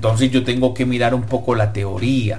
Entonces yo tengo que mirar un poco la teoría.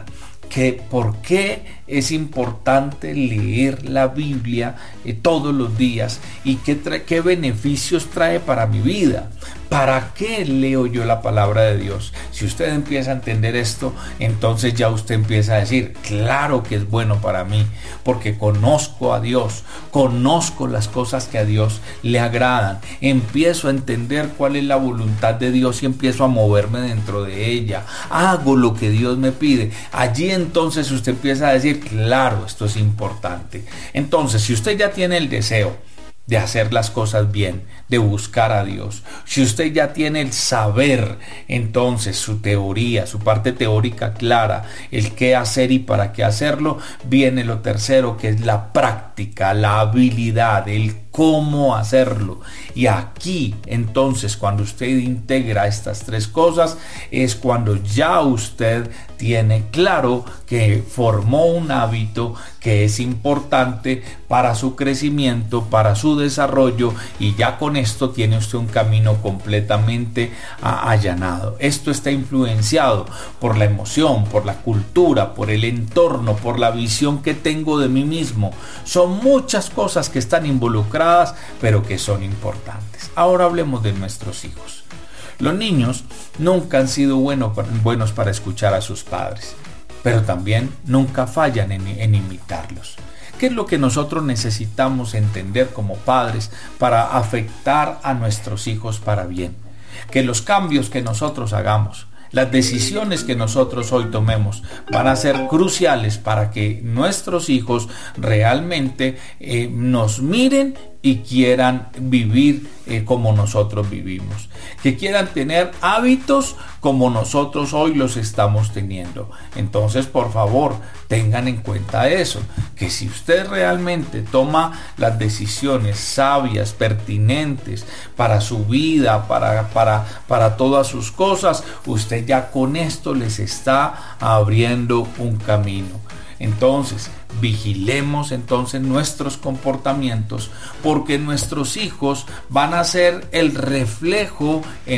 ¿Por qué es importante leer la Biblia todos los días? ¿Y qué beneficios trae para mi vida? ¿Para qué leo yo la palabra de Dios? Si usted empieza a entender esto, entonces ya usted empieza a decir, claro que es bueno para mí, porque conozco a Dios, conozco las cosas que a Dios le agradan, empiezo a entender cuál es la voluntad de Dios y empiezo a moverme dentro de ella, hago lo que Dios me pide. Allí entonces usted empieza a decir, claro, esto es importante. Entonces, si usted ya tiene el deseo de hacer las cosas bien, de buscar a Dios, si usted ya tiene el saber, entonces su teoría, su parte teórica clara, el qué hacer y para qué hacerlo, viene lo tercero, que es la práctica, la habilidad, el cómo hacerlo. Y aquí entonces, cuando usted integra estas tres cosas, es cuando ya usted tiene claro que formó un hábito que es importante para su crecimiento, para su desarrollo, y ya con esto tiene usted un camino completamente allanado. Esto está influenciado por la emoción, por la cultura, por el entorno, por la visión que tengo de mí mismo. Son muchas cosas que están involucradas, pero que son importantes. Ahora hablemos de nuestros hijos. Los niños nunca han sido buenos para escuchar a sus padres, pero también nunca fallan en imitarlos. ¿Qué es lo que nosotros necesitamos entender como padres para afectar a nuestros hijos para bien? Que los cambios que nosotros hagamos, las decisiones que nosotros hoy tomemos, van a ser cruciales para que nuestros hijos realmente nos miren y quieran vivir como nosotros vivimos, que quieran tener hábitos como nosotros hoy los estamos teniendo. Entonces, por favor, tengan en cuenta eso, que si usted realmente toma las decisiones sabias, pertinentes para su vida, para todas sus cosas, usted ya con esto les está abriendo un camino. Entonces, vigilemos entonces nuestros comportamientos, porque nuestros hijos van a ser el reflejo